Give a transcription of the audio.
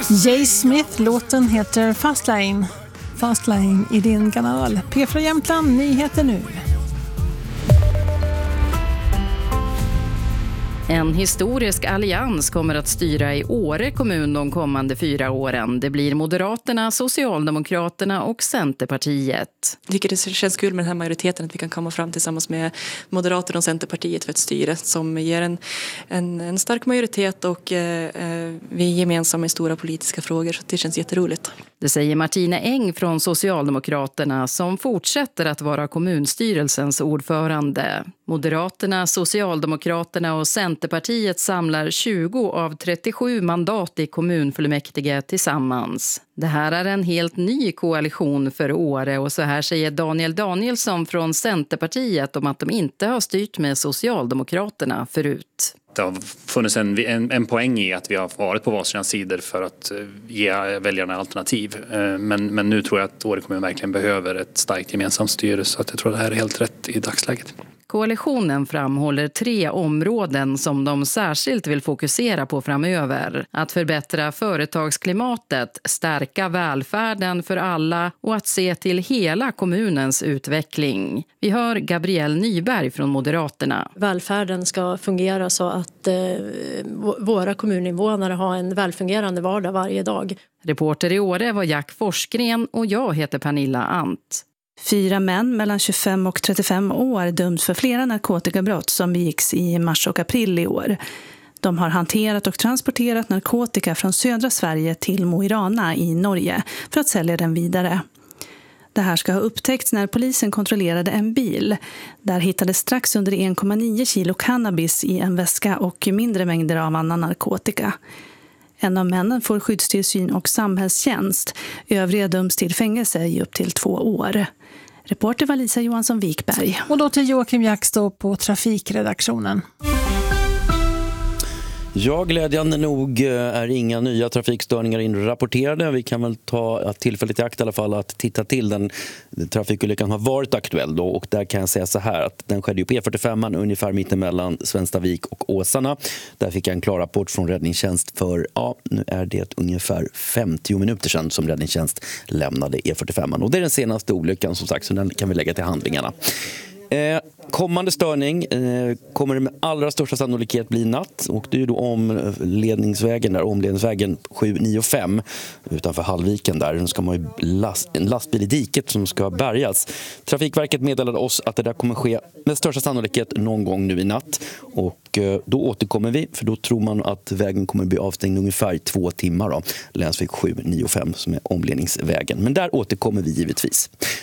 Jay Smith, låten heter Fastlane. Fastlane i din kanal. P4 Jämtland, nyheter nu. En historisk allians kommer att styra i Åre kommun de kommande 4 åren. Det blir Moderaterna, Socialdemokraterna och Centerpartiet. Jag tycker det känns kul med den här majoriteten att vi kan komma fram tillsammans med Moderaterna och Centerpartiet för ett styre som ger en stark majoritet och vi är gemensamma i stora politiska frågor, så det känns jätteroligt. Det säger Martina Eng från Socialdemokraterna som fortsätter att vara kommunstyrelsens ordförande. Moderaterna, Socialdemokraterna och Centerpartiet samlar 20 av 37 mandat i kommunfullmäktige tillsammans. Det här är en helt ny koalition för Åre och så här säger Daniel Danielsson från Centerpartiet om att de inte har styrt med Socialdemokraterna förut. Det har funnits en poäng i att vi har varit på varsina sidor för att ge väljarna alternativ. Men nu tror jag att Åre kommun verkligen behöver ett starkt gemensamt styre, så att jag tror att det här är helt rätt i dagsläget. Koalitionen framhåller 3 områden som de särskilt vill fokusera på framöver. Att förbättra företagsklimatet, stärka välfärden för alla och att se till hela kommunens utveckling. Vi hör Gabrielle Nyberg från Moderaterna. Välfärden ska fungera så att våra kommuninvånare har en välfungerande vardag varje dag. Reporter i Åre var Jack Forsgren och jag heter Pernilla Ant. 4 män mellan 25 och 35 år döms för flera narkotikabrott som begicks i mars och april i år. De har hanterat och transporterat narkotika från södra Sverige till Mo i Rana i Norge för att sälja den vidare. Det här ska ha upptäckts när polisen kontrollerade en bil. Där hittades strax under 1,9 kilo cannabis i en väska och mindre mängder av annan narkotika. En av männen får skyddstillsyn och samhällstjänst. Övriga döms till fängelse i upp till 2 år. Reporter var Lisa Johansson Wikberg. Och då till Joakim Jackstå på trafikredaktionen. Ja, glädjande nog är inga nya trafikstörningar inrapporterade. Vi kan väl ta tillfället i akt i alla fall att titta till den trafikolyckan har varit aktuell då. Och där kan jag säga så här att den skedde ju på E45 ungefär mittemellan Svenstavik och Åsarna. Där fick jag en klar rapport från räddningstjänst för, nu är det ungefär 50 minuter sedan som räddningstjänst lämnade E45. Och det är den senaste olyckan som sagt, så den kan vi lägga till handlingarna. Kommande störning kommer det med allra största sannolikhet bli natt, och det är ju då omledningsvägen 795 utanför Hallviken där. Den ska man ju en lastbil i diket som ska bärgas. Trafikverket meddelade oss att det där kommer ske med största sannolikhet någon gång nu i natt, och då återkommer vi, för då tror man att vägen kommer bli avstängd ungefär 2 timmar då. Länsväg 795 som är omledningsvägen, men där återkommer vi givetvis.